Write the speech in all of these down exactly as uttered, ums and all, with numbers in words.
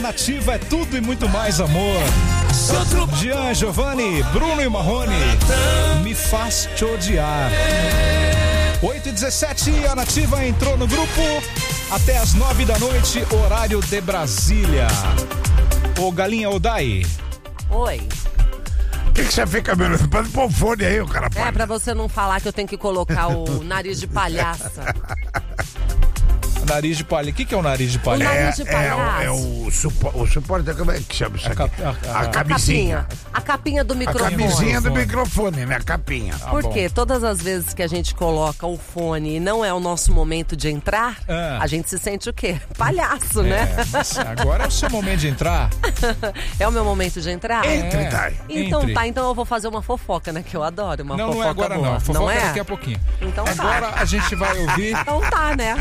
Nativa é tudo e muito mais amor. Jean, Giovanni, Bruno e Marrone, Me Faz Te Odiar. oito e dezessete, a Nativa entrou no grupo até as nove da noite, horário de Brasília. Ô Galinha Odai. Oi. O que, que você fica, meu? Pode pôr o fone aí, o cara. É, pra você não falar que eu tenho que colocar o nariz de palhaça. Nariz de palhaço. O que, que é o nariz de palhaço? O nariz de É, palhaço. é, o, é o, supo, o suporte, como é que chama isso aqui? A, cap, a, a, a camisinha. A capinha do A microfone. camisinha do microfone, né? A capinha. Ah, Porque todas as vezes que a gente coloca o fone e não é o nosso momento de entrar, Ah. a gente se sente o quê? Palhaço, é, né? mas agora é o seu momento de entrar. É o meu momento de entrar? Entre, É. Dai. Então Entre. tá, então eu vou fazer uma fofoca, né? Que eu adoro uma Não, fofoca não é agora boa. não. Fofoca não é? daqui a pouquinho. Então Agora tá. a gente vai ouvir Então tá, né?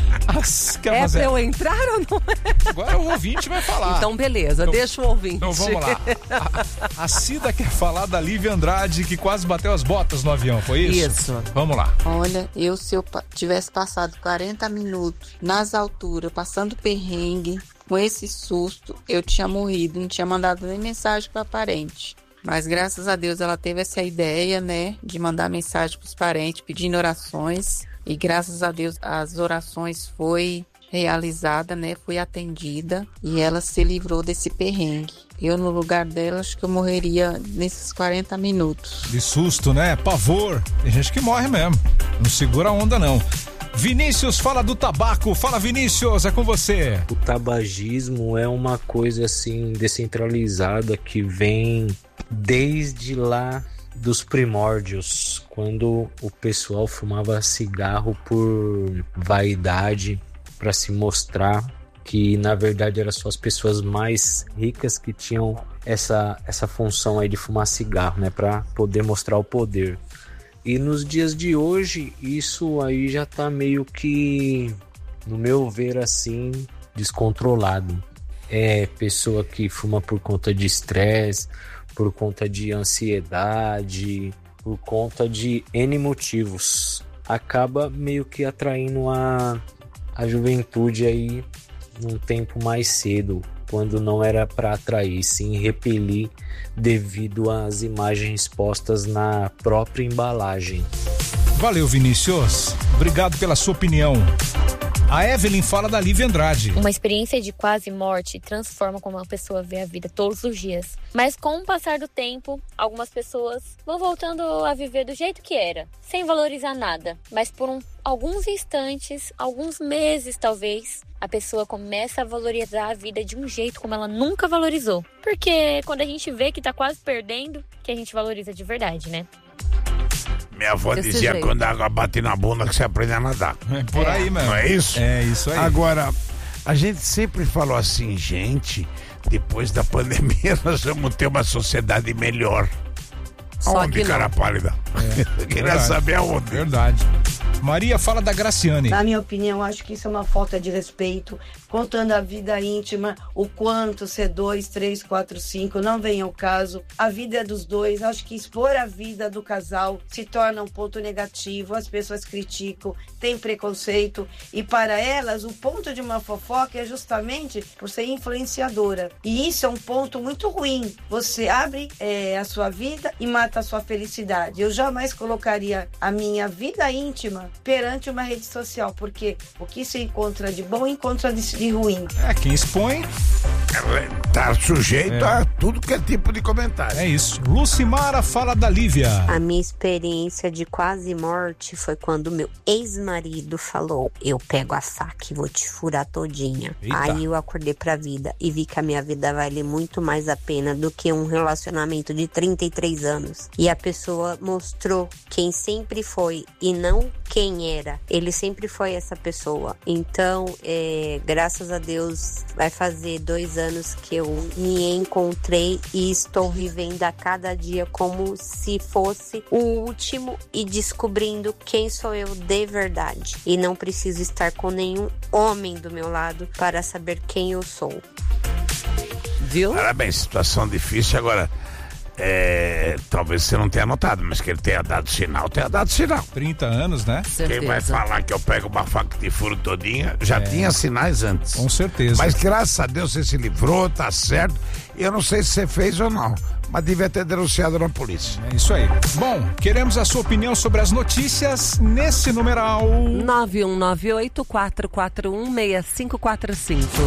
as... Quer É fazer? pra eu entrar ou não é? Agora o ouvinte vai falar. Então beleza, Então- deixa o ouvinte. Então vamos lá. A, a Cida quer falar da Lívia Andrade, que quase bateu as botas no avião, foi isso? Isso. Vamos lá. Olha, eu se eu pa- tivesse passado quarenta minutos nas alturas, passando perrengue, com esse susto, eu tinha morrido, não tinha mandado nem mensagem para parente. Mas graças a Deus ela teve essa ideia, né, de mandar mensagem para os parentes, pedindo orações. E graças a Deus as orações foi realizada, né, foi atendida e ela se livrou desse perrengue. Eu no lugar dela acho que eu morreria nesses quarenta minutos. De susto, né? Pavor. Tem gente que morre mesmo. Não segura a onda, não. Vinícius, fala do tabaco. Fala, Vinícius, é com você. O tabagismo é uma coisa assim descentralizada que vem desde lá dos primórdios, quando o pessoal fumava cigarro por vaidade, para se mostrar que na verdade eram só as pessoas mais ricas que tinham essa, essa função aí de fumar cigarro, né, para poder mostrar o poder. E nos dias de hoje isso aí já tá meio que, no meu ver assim, descontrolado. É pessoa que fuma por conta de estresse, por conta de ansiedade, por conta de N motivos. Acaba meio que atraindo a, a juventude aí num tempo mais cedo, quando não era para atrair, sim repelir devido às imagens postas na própria embalagem. Valeu, Vinícius. Obrigado pela sua opinião. A Evelyn fala da Lívia Andrade. Uma experiência de quase morte transforma como uma pessoa vê a vida todos os dias. Mas com o passar do tempo, algumas pessoas vão voltando a viver do jeito que era, sem valorizar nada. Mas por um, alguns instantes, alguns meses talvez, a pessoa começa a valorizar a vida de um jeito como ela nunca valorizou. Porque quando a gente vê que tá quase perdendo, que a gente valoriza de verdade, né? Minha avó Desse dizia jeito. quando a água bate na bunda que você aprende a nadar. É por aí mesmo. Não é isso? É isso aí. Agora, a gente sempre falou assim, gente, depois da pandemia nós vamos ter uma sociedade melhor. Só Aonde, que não. cara pálida? Eu queria Verdade. saber aonde. Verdade. Maria fala da Graciane. Na minha opinião, acho que isso é uma falta de respeito, contando a vida íntima, o quanto ser dois, três, quatro, cinco, não vem ao caso. A vida é dos dois, acho que expor a vida do casal se torna um ponto negativo, as pessoas criticam, tem preconceito, e para elas o ponto de uma fofoca é justamente por ser influenciadora. E isso é um ponto muito ruim, você abre é, a sua vida e mata a sua felicidade. Eu jamais colocaria a minha vida íntima perante uma rede social, porque o que se encontra de bom encontra de, de ruim. É, quem expõe Tá sujeito É. a tudo que é tipo de comentário. é isso. Lucimara fala da Lívia. A minha experiência de quase morte foi quando meu ex-marido falou: eu pego a faca e vou te furar todinha. Eita. Aí eu acordei pra vida e vi que a minha vida vale muito mais a pena do que um relacionamento de trinta e três anos. E a pessoa mostrou quem sempre foi e não quem era. Ele sempre foi essa pessoa. Então, é, graças a Deus, vai fazer dois anos que eu me encontrei e estou vivendo a cada dia como se fosse o último e descobrindo quem sou eu de verdade. E não preciso estar com nenhum homem do meu lado para saber quem eu sou. Viu? Parabéns, situação difícil. Agora, É, talvez você não tenha notado, mas que ele tenha dado sinal, tenha dado sinal. trinta anos, né? Certeza. Quem vai falar que eu pego uma faca de furo todinha, já É. tinha sinais antes. Com certeza. Mas graças a Deus você se livrou, tá certo. Eu não sei se você fez ou não, mas devia ter denunciado na polícia. É isso aí. Bom, queremos a sua opinião sobre as notícias nesse numeral. nove um nove oito, quatro quatro um, seis cinco quatro cinco.